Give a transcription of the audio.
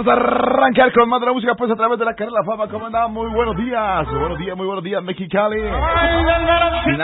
Vamos a arrancar con más de la música, pues a través de la Carrera de la Fama. ¿Cómo andamos? Muy buenos días, Mexicali.